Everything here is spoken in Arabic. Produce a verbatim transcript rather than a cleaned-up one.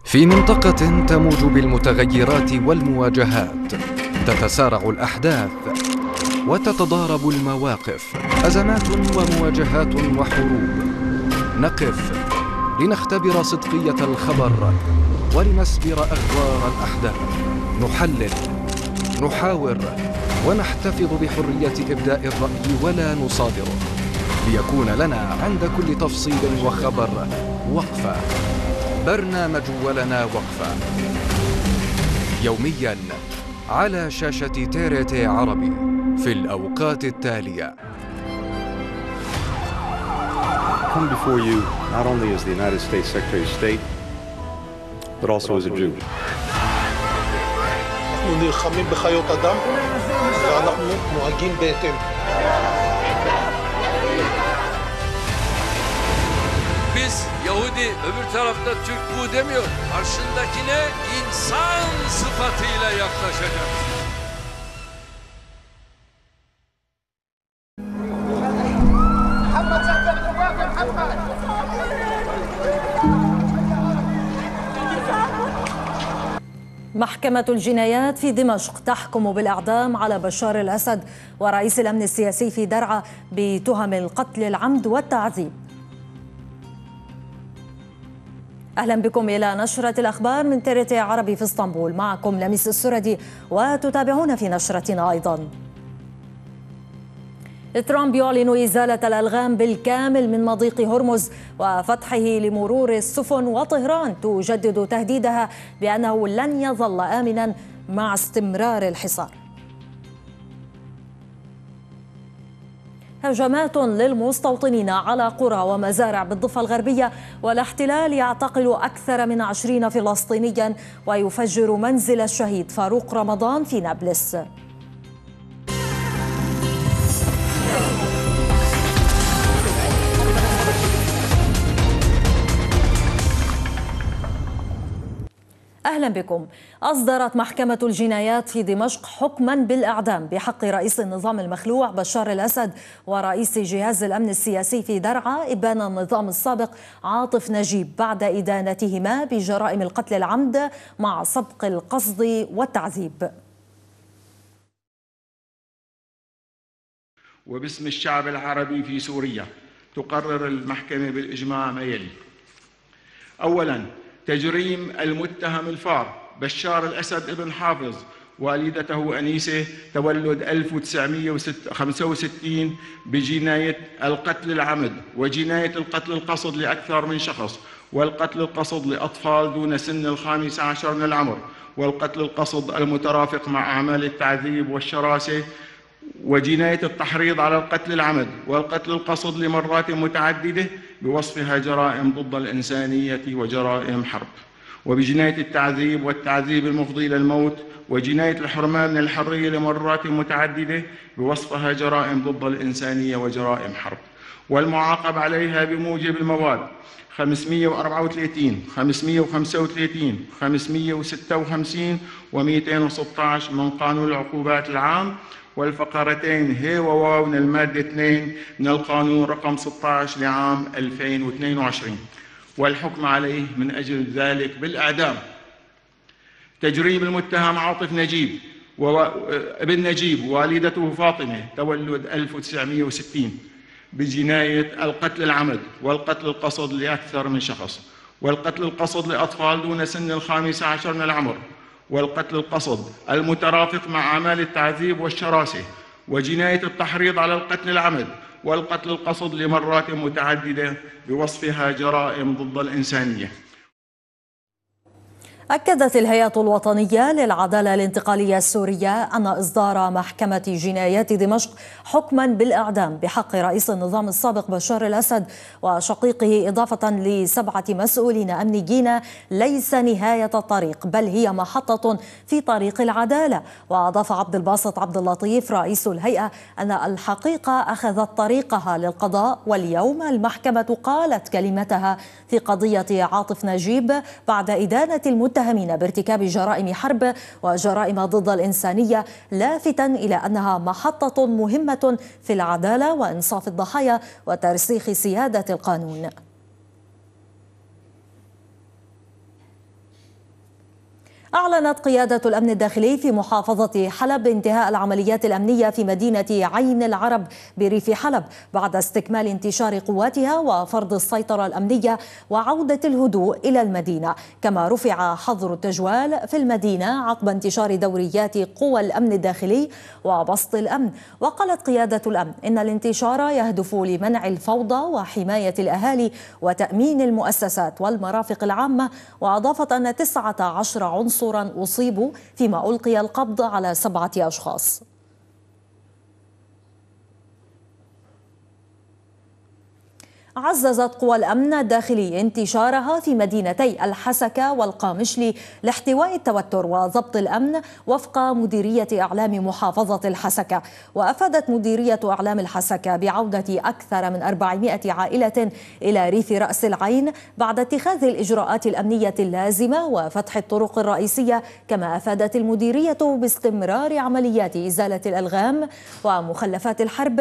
في منطقة تموج بالمتغيرات والمواجهات، تتسارع الأحداث وتتضارب المواقف، أزمات ومواجهات وحروب. نقف لنختبر صدقية الخبر ولنسبر أغوار الأحداث، نحلل، نحاور، ونحتفظ بحرية إبداء الرأي ولا نصادره، ليكون لنا عند كل تفصيل وخبر وقفة. برنامج ولنا وقفة، يومياً على شاشة تي آر تي عربي في الأوقات التالية. Come before you not only as the United States Secretary of State, but also as a Jew. אנחנו נלחמים בחיות אדם ואנחנו נוהגים בהתאם. Biz Yahudi, öbür tarafta Türk bu demiyor. Karşındakine insan sıfatıyla yaklaşacağız. محكمة الجنايات في دمشق تحكم بالإعدام على بشار الأسد ورئيس الأمن السياسي في درعا بتهم القتل العمد والتعذيب. أهلا بكم إلى نشرة الأخبار من تي آر تي عربي في اسطنبول، معكم لميس السردي، وتتابعون في نشرتنا أيضا. ترامب يعلن إزالة الألغام بالكامل من مضيق هرمز وفتحه لمرور السفن، وطهران تجدد تهديدها بأنه لن يظل آمنا مع استمرار الحصار. هجمات للمستوطنين على قرى ومزارع بالضفة الغربية، والاحتلال يعتقل أكثر من عشرين فلسطينيا ويفجر منزل الشهيد فاروق رمضان في نابلس. أهلا بكم. أصدرت محكمة الجنايات في دمشق حكما بالإعدام بحق رئيس النظام المخلوع بشار الأسد ورئيس جهاز الأمن السياسي في درعا إبان النظام السابق عاطف نجيب بعد إدانتهما بجرائم القتل العمد مع سبق القصد والتعذيب. وباسم الشعب العربي في سوريا تقرر المحكمة بالإجماع ما يلي: أولاً، تجريم المتهم الفار بشار الأسد ابن حافظ والدته أنيسة تولد ألف وتسعمئة وخمسة وستين بجناية القتل العمد وجناية القتل القصد لأكثر من شخص، والقتل القصد لأطفال دون سن الخامس عشر من العمر، والقتل القصد المترافق مع أعمال التعذيب والشراسة، وجناية التحريض على القتل العمد والقتل القصد لمرات متعددة بوصفها جرائم ضد الإنسانية وجرائم حرب، وبجناية التعذيب والتعذيب المفضي إلى الموت، وجناية الحرمان من الحرية لمرات متعددة بوصفها جرائم ضد الإنسانية وجرائم حرب، والمعاقب عليها بموجب المواد خمسمئة وأربعة وثلاثين، خمسمئة وخمسة وثلاثين، خمسمئة وستة وخمسين ومئتين وستة عشر من قانون العقوبات العام، والفقرتين ه وواو من المادة اثنين من القانون رقم ستة عشر لعام ألفين واثنين وعشرين، والحكم عليه من أجل ذلك بالإعدام. تجريم المتهم عاطف نجيب ابن نجيب والدته فاطمة تولد ألف وتسعمئة وستين بجناية القتل العمد والقتل القصد لأكثر من شخص، والقتل القصد لأطفال دون سن الخامس عشر من العمر، والقتل القصد المترافق مع أعمال التعذيب والشراسة، وجناية التحريض على القتل العمد والقتل القصد لمرات متعددة بوصفها جرائم ضد الإنسانية. أكدت الهيئة الوطنية للعدالة الانتقالية السورية أن إصدار محكمة جنايات دمشق حكما بالإعدام بحق رئيس النظام السابق بشار الأسد وشقيقه إضافة لسبعة مسؤولين أمنيين ليس نهاية الطريق، بل هي محطة في طريق العدالة. وأضاف عبد الباسط عبد اللطيف رئيس الهيئة أن الحقيقة أخذت طريقها للقضاء، واليوم المحكمة قالت كلمتها في قضية عاطف نجيب بعد إدانة المتهم المتهمين بارتكاب جرائم حرب وجرائم ضد الإنسانية، لافتاً إلى أنها محطة مهمة في العدالة وإنصاف الضحايا وترسيخ سيادة القانون. أعلنت قيادة الأمن الداخلي في محافظة حلب انتهاء العمليات الأمنية في مدينة عين العرب بريف حلب بعد استكمال انتشار قواتها وفرض السيطرة الأمنية وعودة الهدوء إلى المدينة. كما رفع حظر التجوال في المدينة عقب انتشار دوريات قوى الأمن الداخلي وبسط الأمن. وقالت قيادة الأمن إن الانتشار يهدف لمنع الفوضى وحماية الأهالي وتأمين المؤسسات والمرافق العامة. وأضافت أن تسعة عشر عنصرا أصيبوا فيما ألقي القبض على سبعة أشخاص. عززت قوى الأمن الداخلي انتشارها في مدينتي الحسكة والقامشلي لاحتواء التوتر وضبط الأمن وفق مديرية إعلام محافظة الحسكة. وأفادت مديرية إعلام الحسكة بعودة أكثر من أربعمائة عائلة إلى ريف رأس العين بعد اتخاذ الإجراءات الأمنية اللازمة وفتح الطرق الرئيسية. كما أفادت المديرية باستمرار عمليات إزالة الألغام ومخلفات الحرب